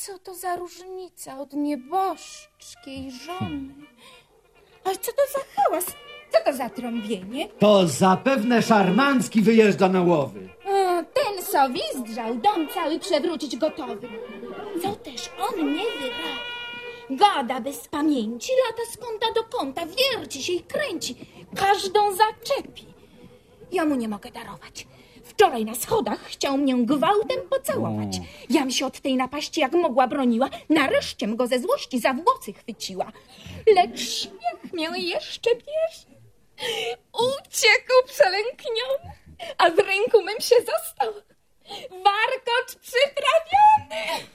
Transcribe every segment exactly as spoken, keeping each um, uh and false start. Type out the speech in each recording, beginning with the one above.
co to za różnica od nieboszczkiej żony? Ale co to za hałas? Co to za trąbienie? To zapewne Szarmancki wyjeżdża na łowy. O, ten sowizdrzał, dom cały przewrócić gotowy. Co też on nie wyrabia? Gada bez pamięci, lata z kąta do kąta, wierci się i kręci. Każdą zaczepi. Ja mu nie mogę darować. Wczoraj na schodach chciał mnie gwałtem pocałować. Jam się od tej napaści jak mogła broniła. Nareszcie go ze złości za włosy chwyciła. Lecz śmiech mnie jeszcze bierze. Uciekł przelękniony, a w ręku mym się został warkocz przyprawiony.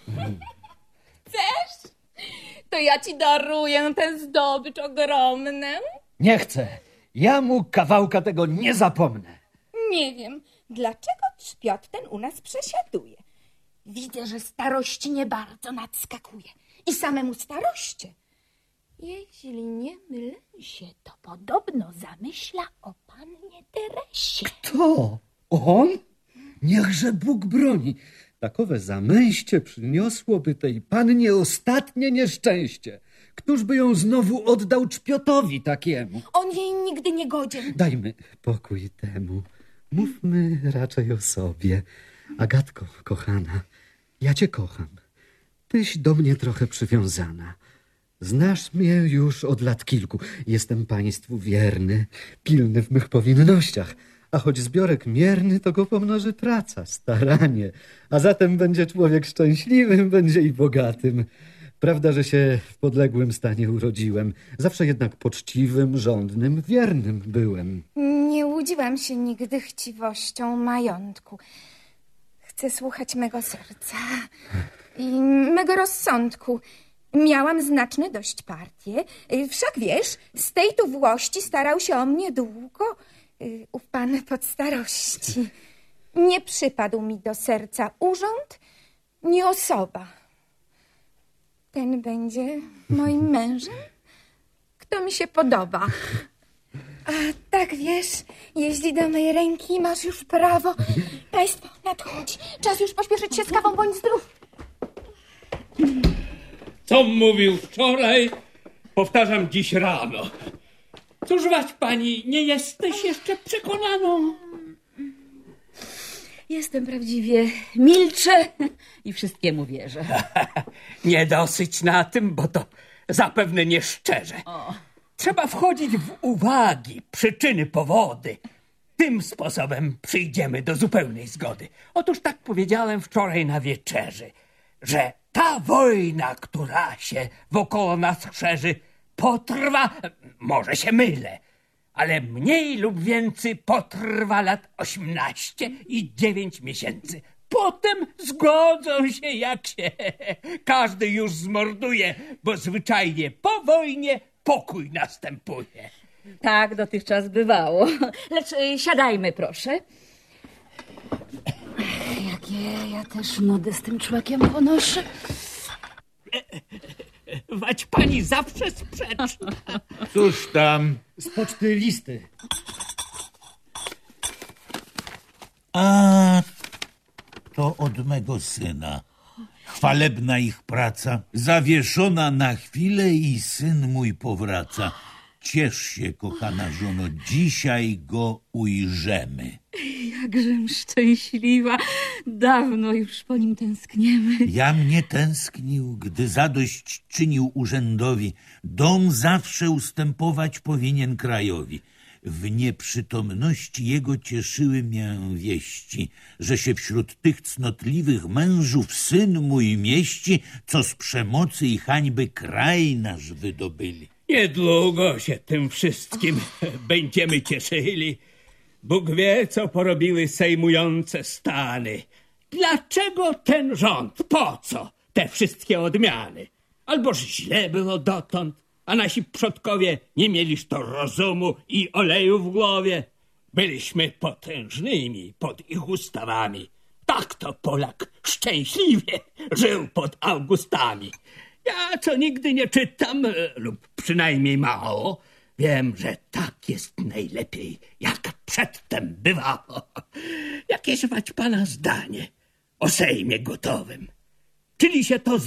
Chcesz? To ja ci daruję tę zdobycz ogromną. Nie chcę. Ja mu kawałka tego nie zapomnę. Nie wiem, dlaczego trzpiot ten u nas przesiaduje. Widzę, że starości nie bardzo nadskakuje. I samemu staroście. Jeśli nie mylę się, to podobno zamyśla o pannie Teresie. Kto? On? Niechże Bóg broni. Takowe zamęście przyniosłoby tej pannie ostatnie nieszczęście. Któż by ją znowu oddał czpiotowi takiemu? On jej nigdy nie godzien. Dajmy pokój temu. Mówmy raczej o sobie. Agatko, kochana, ja cię kocham. Tyś do mnie trochę przywiązana. Znasz mnie już od lat kilku. Jestem państwu wierny, pilny w mych powinnościach. A choć zbiorek mierny, to go pomnoży praca, staranie. A zatem będzie człowiek szczęśliwym, będzie i bogatym. Prawda, że się w podległym stanie urodziłem. Zawsze jednak poczciwym, żądnym, wiernym byłem. Nie łudziłam się nigdy chciwością majątku. Chcę słuchać mego serca i mego rozsądku. Miałam znaczne dość partie. Wszak wiesz, z tej tu włości starał się o mnie długo ów pan pod starości. Nie przypadł mi do serca urząd, nie osoba. Ten będzie moim mężem, kto mi się podoba. A tak wiesz, jeśli do mojej ręki masz już prawo. Państwo, nadchodzi. Czas już pośpieszyć się z kawą, bądź zdrów. Co mówił wczoraj, powtarzam dziś rano. Cóż wać pani, nie jesteś jeszcze przekonaną? Jestem prawdziwie, milczę i wszystkiemu wierzę. Nie dosyć na tym, bo to zapewne nieszczerze. O. Trzeba wchodzić w uwagi, przyczyny, powody. Tym sposobem przyjdziemy do zupełnej zgody. Otóż tak powiedziałem wczoraj na wieczerzy, że ta wojna, która się wokoło nas szerzy, potrwa, może się mylę, ale mniej lub więcej potrwa lat osiemnaście i dziewięć miesięcy. Potem zgodzą się, jak się każdy już zmorduje, bo zwyczajnie po wojnie pokój następuje. Tak dotychczas bywało. Lecz y, siadajmy, proszę. Jakie ja też mody z tym człowiekiem ponoszę. Wać pani zawsze sprzeczna. Cóż tam? Z poczty listy. A to od mego syna. Chwalebna ich praca, zawieszona na chwilę i syn mój powraca. Ciesz się, kochana żono, dzisiaj go ujrzymy. Jakżem szczęśliwa. Dawno już po nim tęskniemy. Ja mnie tęsknił, gdy zadość czynił urzędowi. Dom zawsze ustępować powinien krajowi. W nieprzytomności jego cieszyły mię wieści, że się wśród tych cnotliwych mężów syn mój mieści, co z przemocy i hańby kraj nasz wydobyli. Niedługo się tym wszystkim będziemy cieszyli. Bóg wie, co porobiły sejmujące stany. Dlaczego ten rząd? Po co te wszystkie odmiany? Alboż źle było dotąd, a nasi przodkowie nie mieliż to rozumu i oleju w głowie. Byliśmy potężnymi pod ich ustawami. Tak to Polak szczęśliwie żył pod Augustami. Ja, co nigdy nie czytam, lub przynajmniej mało, wiem, że tak jest najlepiej, jak przedtem bywało. Jakież wać pana zdanie o Sejmie gotowym? Czyli się to